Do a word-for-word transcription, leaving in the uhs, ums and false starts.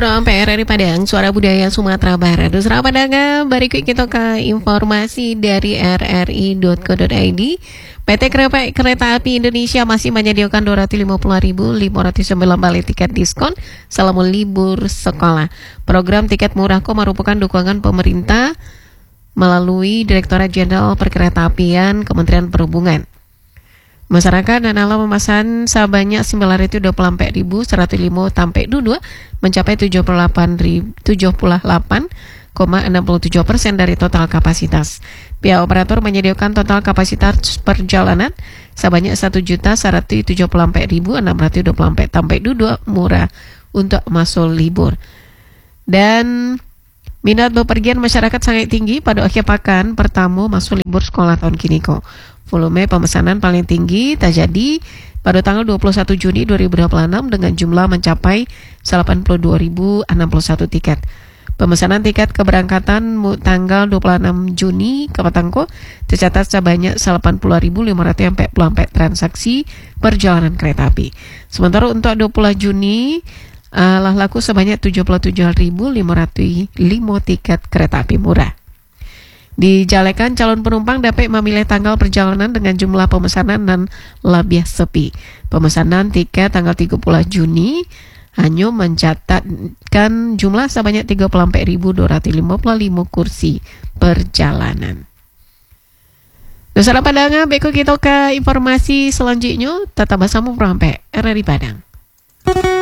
From P R R I Padang, Suara Budaya Sumatera Barat. Dusra Padang, berikut kita ke informasi dari r r i dot co dot i d. P T Kereta, Kereta Api Indonesia masih menyediakan dua ratus lima puluh ribu lima ratus sembilan balik tiket diskon selama libur sekolah. Program tiket murahku merupakan dukungan pemerintah melalui Direktorat Jenderal Perkeretaapian Kementerian Perhubungan. Masyarakat dan alam memesan sebanyak sembilan ratus dua puluh empat ribu seratus lima sampai dua mencapai tujuh puluh delapan koma enam tujuh persen dari total kapasitas. Pihak operator menyediakan total kapasitas perjalanan sebanyak satu juta seratus tujuh puluh empat ribu enam ratus dua puluh empat sampai dua murah untuk masuk libur. Dan minat bepergian masyarakat sangat tinggi pada akhir pekan pertama masuk libur sekolah tahun kini kok. Volume pemesanan paling tinggi terjadi pada tanggal dua puluh satu Juni dua ribu dua puluh enam dengan jumlah mencapai delapan puluh dua ribu enam puluh satu tiket. Pemesanan tiket keberangkatan tanggal dua puluh enam Juni ke Patangko tercatat sebanyak delapan puluh ribu lima ratus empat puluh empat transaksi perjalanan kereta api. Sementara untuk dua puluh Juni uh, lah laku sebanyak tujuh puluh tujuh ribu lima ratus lima tiket kereta api murah. Dijalekan calon penumpang dapat memilih tanggal perjalanan dengan jumlah pemesanan dan lebih sepi. Pemesanan tiket tanggal tiga puluh Juni hanya mencatatkan jumlah sebanyak tiga puluh empat ribu dua ratus lima puluh lima kursi perjalanan. Saudara Padang, berikut kita ke informasi selanjutnya. Tetap bersama P R R I Padang.